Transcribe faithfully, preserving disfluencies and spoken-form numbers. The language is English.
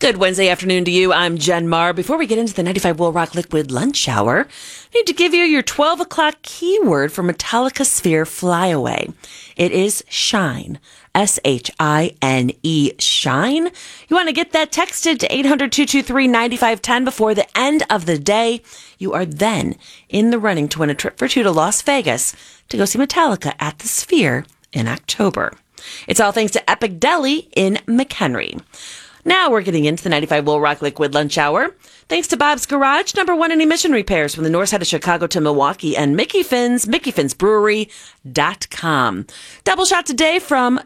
Good Wednesday afternoon to you. I'm Jen Marr. Before we get into the ninety-five Will Rock Liquid Lunch Hour, I need to give you your twelve o'clock keyword for Metallica Sphere Flyaway. It is shine. S H I N E, shine. You want to get that texted to eight hundred, two two three, nine five one zero before the end of the day. You are then in the running to win a trip for two to Las Vegas to go see Metallica at the Sphere in October. It's all thanks to Epic Deli in McHenry. Now we're getting into the ninety-five Will Rock Liquid Lunch Hour. Thanks to Bob's Garage, number one in emission repairs from the north side of Chicago to Milwaukee, and Mickey Finn's, Mickey Finn's Brewery dot com. Double shot today from